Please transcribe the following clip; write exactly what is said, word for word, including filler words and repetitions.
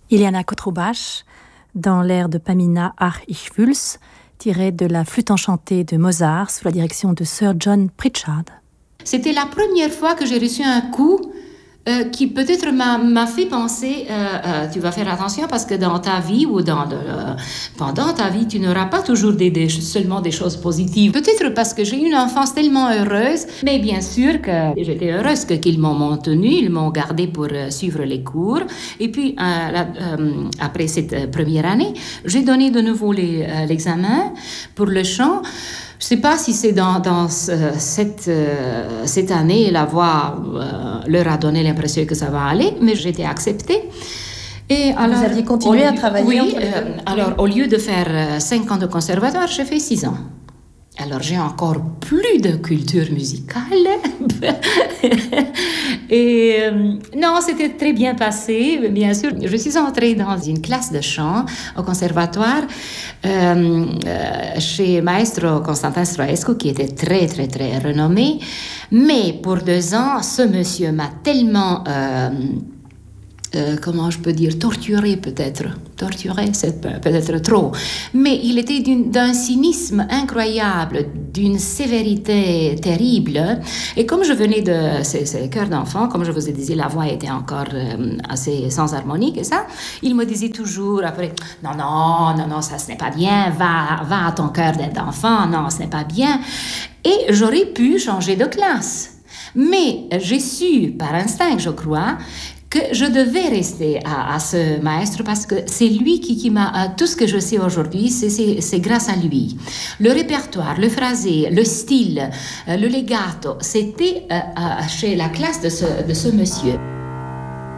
Iliana Kotroubache, dans l'air de Pamina Ach ich fühl's, tiré de la flûte enchantée de Mozart sous la direction de Sir John Pritchard. C'était la première fois que j'ai reçu un coup euh, qui peut-être m'a, m'a fait penser, euh, euh, tu vas faire attention parce que dans ta vie ou dans le, euh, pendant ta vie, tu n'auras pas toujours des, des, seulement des choses positives. Peut-être parce que j'ai eu une enfance tellement heureuse, mais bien sûr que j'étais heureuse que, qu'ils m'ont maintenue, ils m'ont gardée pour euh, suivre les cours. Et puis, euh, la, euh, après cette première année, j'ai donné de nouveau les, euh, l'examen pour le chant. Je ne sais pas si c'est dans, dans ce, cette, euh, cette année, la voix euh, leur a donné l'impression que ça va aller, mais j'ai été acceptée. Et alors, vous aviez continué lieu, à travailler Oui, euh, alors au lieu de faire cinq ans de conservatoire, j'ai fait six ans. Alors j'ai encore plus de culture musicale. Et euh, non, c'était très bien passé, bien sûr. Je suis entrée dans une classe de chant au conservatoire euh, euh, chez Maestro Constantin Stroescu, qui était très, très, très renommé. Mais pour deux ans, ce monsieur m'a tellement... Euh, Euh, comment je peux dire, torturé peut-être. Torturé, c'est peut-être trop. Mais il était d'un cynisme incroyable, d'une sévérité terrible. Et comme je venais de ces, ces chœurs d'enfants, comme je vous ai dit, la voix était encore euh, assez sans harmonique et ça, il me disait toujours après, non, non, non, non, ça ce n'est pas bien, va, va à ton chœur d'enfant, non, ce n'est pas bien. Et j'aurais pu changer de classe. Mais j'ai su, par instinct, je crois, que je devais rester à, à ce maestro parce que c'est lui qui, qui m'a... Tout ce que je sais aujourd'hui, c'est, c'est, c'est grâce à lui. Le répertoire, le phrasé, le style, le legato, c'était euh, chez la classe de ce, de ce monsieur.